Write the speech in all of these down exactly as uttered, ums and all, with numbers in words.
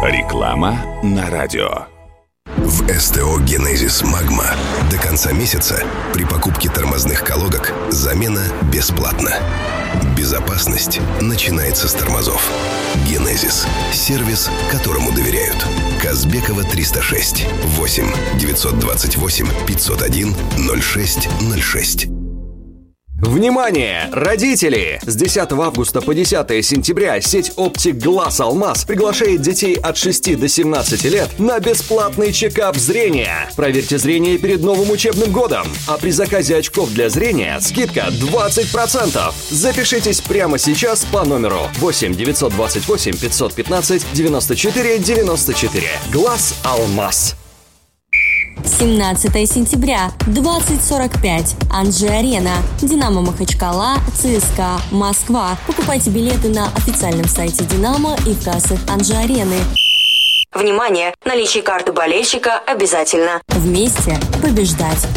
Реклама на радио. В СТО «Генезис Магма» до конца месяца при покупке тормозных колодок замена бесплатна. Безопасность начинается с тормозов. «Генезис» – сервис, которому доверяют. Казбекова, триста шесть, восемь девятьсот двадцать восемь пятьсот один ноль шесть ноль шесть. Внимание, родители! С десятого августа по десятое сентября сеть оптик Глаз Алмаз приглашает детей от шести до семнадцати лет на бесплатный чекап зрения. Проверьте зрение перед новым учебным годом. А при заказе очков для зрения скидка двадцать процентов. Запишитесь прямо сейчас по номеру восемь девятьсот двадцать восемь пятьсот пятнадцать девяносто четыре девяносто четыре. Глаз Алмаз. семнадцатое сенября, двадцать сорок пять. Анжи-Арена. Динамо Махачкала, ЦСКА Москва. Покупайте билеты на официальном сайте Динамо и в кассах Анжи-Арены. Внимание! Наличие карты болельщика обязательно. Вместе побеждать.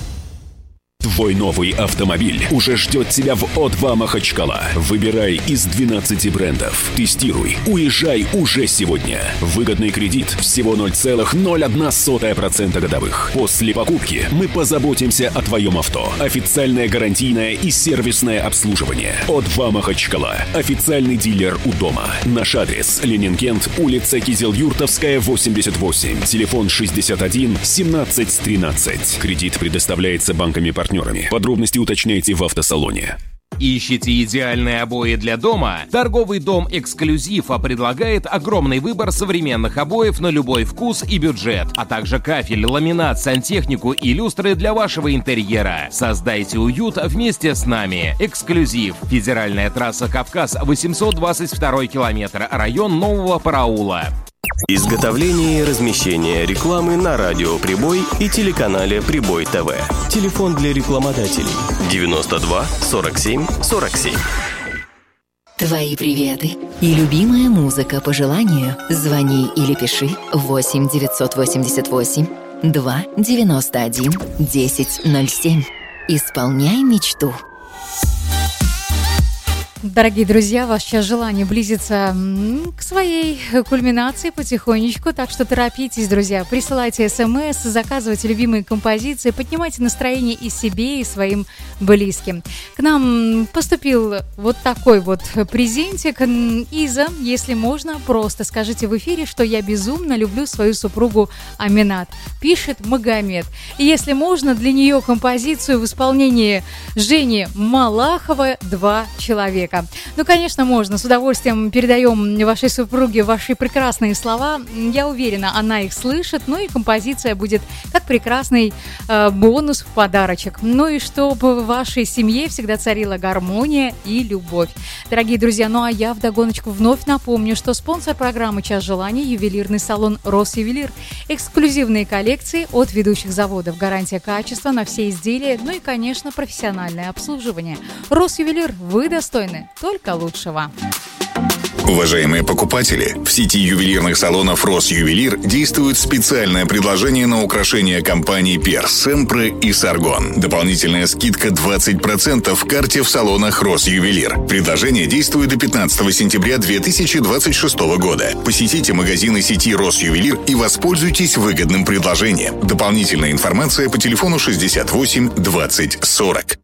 Твой новый автомобиль уже ждет тебя в О два Махачкала. Выбирай из двенадцати брендов. Тестируй. Уезжай уже сегодня. Выгодный кредит всего ноль целых ноль одна сотая процента годовых. После покупки мы позаботимся о твоем авто. Официальное гарантийное и сервисное обслуживание. О два Махачкала. Официальный дилер у дома. Наш адрес: Ленинкент, улица Кизел-Юртовская, восемьдесят восемь. Телефон шестьдесят один семнадцать тринадцать. Кредит предоставляется банками-партнерами. Подробности уточняйте в автосалоне. Ищите идеальные обои для дома? Торговый дом «Эксклюзив» предлагает огромный выбор современных обоев на любой вкус и бюджет, а также кафель, ламинат, сантехнику и люстры для вашего интерьера. Создайте уют вместе с нами. «Эксклюзив». Федеральная трасса «Кавказ», восемьсот двадцать второй километр, район Нового Параула. Изготовление и размещение рекламы на радио «Прибой» и телеканале «Прибой ТВ». Телефон для рекламодателей девяносто два сорок семь сорок семь. Твои приветы и любимая музыка по желанию. Звони или пиши восемь девятьсот восемьдесят восемь два девяносто один десять ноль семь. Исполняй мечту. Дорогие друзья, ваше сейчас желание близится к своей кульминации потихонечку, так что торопитесь, друзья. Присылайте смс, заказывайте любимые композиции, поднимайте настроение и себе, и своим близким. К нам поступил вот такой вот презентик. Иза, если можно, просто скажите в эфире, что я безумно люблю свою супругу Аминат. Пишет Магомед. И если можно, для нее композицию в исполнении Жени Малахова «Два человека». Ну, конечно, можно. С удовольствием передаем вашей супруге ваши прекрасные слова. Я уверена, она их слышит. Ну и композиция будет как прекрасный э, бонус в подарочек. Ну и чтобы в вашей семье всегда царила гармония и любовь. Дорогие друзья, ну а я вдогоночку вновь напомню, что спонсор программы «Час желаний» — ювелирный салон «Росювелир». Эксклюзивные коллекции от ведущих заводов. Гарантия качества на все изделия. Ну и, конечно, профессиональное обслуживание. «Росювелир», вы достойны только лучшего. Уважаемые покупатели, в сети ювелирных салонов «Росювелир» действует специальное предложение на украшения компаний «Перс», «Семпре» и «Саргон». Дополнительная скидка двадцать процентов в карте в салонах «Росювелир». Предложение действует до пятнадцатого сентября две тысячи двадцать шестого года. Посетите магазины сети «Росювелир» и воспользуйтесь выгодным предложением. Дополнительная информация по телефону шестьдесят восемь двадцать сорок.